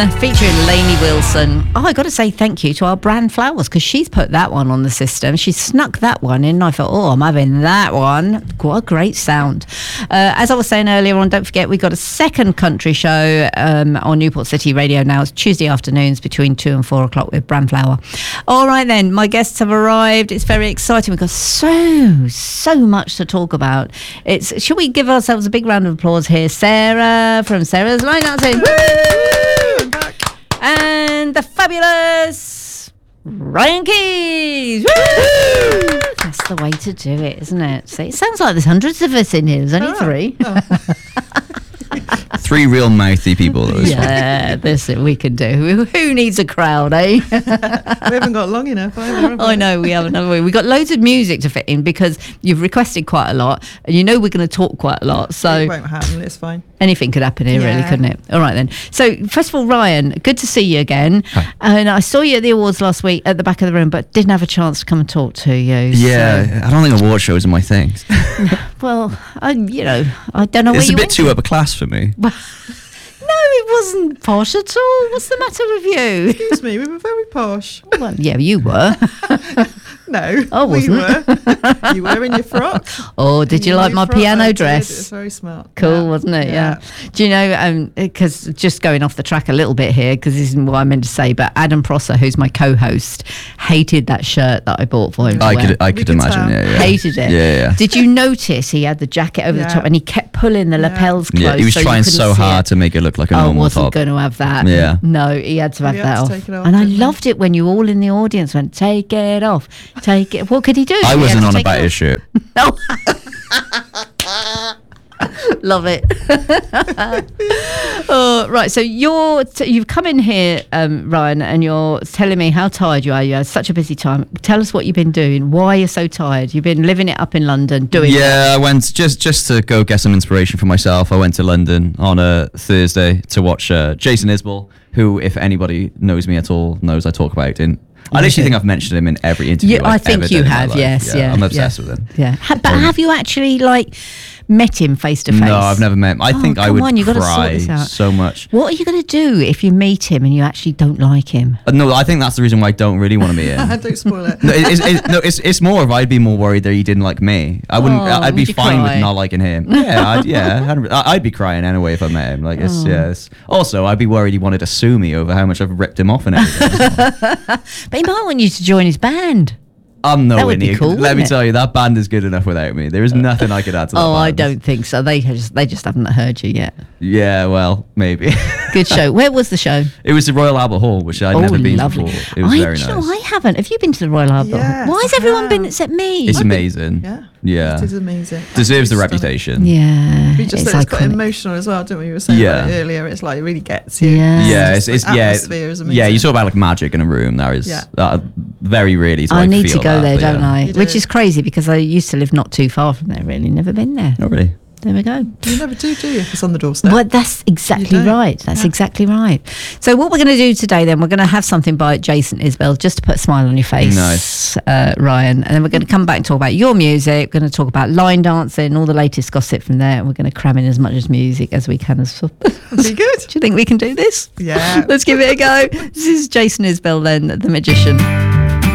Featuring Lainey Wilson. Oh, I got to say thank you to our brand Flowers, because she's put that one on the system. She snuck that one in. I thought, oh, I'm having that one. What a great sound. As I was saying earlier on, don't forget, we've got a second country show on Newport City Radio now. It's Tuesday afternoons between 2 and 4 o'clock with Brand Flower. All right then, my guests have arrived. It's very exciting. We've got so much to talk about. Should we give ourselves a big round of applause here? Sarah from Sarah's Line Dancing. And the fabulous Ryan Keys. Woo! That's the way to do it, isn't it? See, it sounds like there's hundreds of us in here. There's only three. Three real mouthy people. Yeah, this we can do. Who needs a crowd, eh? We haven't got long enough either, have we? I know, we haven't, have we? We've got loads of music to fit in because you've requested quite a lot and you know we're going to talk quite a lot. So it won't happen, it's fine. Anything could happen here, really, couldn't it? All right, then. So, first of all, Ryan, good to see you again. Hi. And I saw you at the awards last week at the back of the room, but didn't have a chance to come and talk to you. Yeah, so. I don't think award shows are my thing. Well, I don't know It's where a bit too upper class for me. No, it wasn't posh at all. What's the matter with you? Excuse me, we were very posh. Well, yeah, you were. No, I wasn't. We were. You were in your frock. Oh, did you like my piano dress? It was very smart. Cool, wasn't it? Yeah. Do you know, because just going off the track a little bit here, because this isn't what I meant to say, but Adam Prosser, who's my co-host, hated that shirt that I bought for him to wear. I could imagine, yeah. Hated it. Yeah. Did you notice he had the jacket over the top and he kept pulling the lapels close? Yeah, he was trying so hard to make it look like a normal top. I wasn't going to have that. Yeah. No, he had to have that off. Take it off. And I loved it when you all in the audience went, take it off, take it. What could he do? I wasn't on about his shirt. No. Love it. Oh, right, so you've come in here, Ryan, and you're telling me how tired you are. You had such a busy time. Tell us what you've been doing. Why you're so tired? You've been living it up in London, doing I went just to go get some inspiration for myself. I went to London on a Thursday to watch Jason Isbell, who, if anybody knows me at all, knows I talk about in. I literally think I've mentioned him in every interview. I think you have, yes. Yeah, I'm obsessed with him. Yeah, but have you actually met him face to face? No, I've never met him. I think I would cry so much. What are you going to do if you meet him and you actually don't like him? No, I think that's the reason why I don't really want to meet him. Don't spoil it. It's more of I'd be more worried that he didn't like me. I wouldn't. I'd be fine with not liking him. Yeah, I'd be crying anyway if I met him. Also, I'd be worried he wanted to sue me over how much I've ripped him off and everything. But he might want you to join his band. I'm nowhere near. Cool, let me tell you, that band is good enough without me. There is nothing I could add to that band. I don't think so. They just haven't heard you yet. Yeah, well, maybe. Good show. Where was the show? It was the Royal Albert Hall, which I'd never been before. It was very nice. I haven't. Have you been to the Royal Albert Hall? Why has everyone been except me? It's amazing. Yeah. It is amazing. Deserves the reputation. Yeah. We just said it's quite emotional as well, didn't we? We were saying about it earlier. It's like it really gets you. Yeah. It's atmosphere is amazing. Yeah, you talk about like magic in a room. There is very really. I need to go there, don't I? Which is crazy because I used to live not too far from there. Really, never been there. Not really. There we go. You never do you? It's on the doorstep. Well, that's exactly right. That's exactly right. So what we're going to do today then, we're going to have something by Jason Isbell just to put a smile on your face, nice. Ryan. And then we're going to come back and talk about your music. We're going to talk about line dancing, all the latest gossip from there. And we're going to cram in as much as music as we can. Be good. Do you think we can do this? Yeah. Let's give it a go. This is Jason Isbell then, The Magician.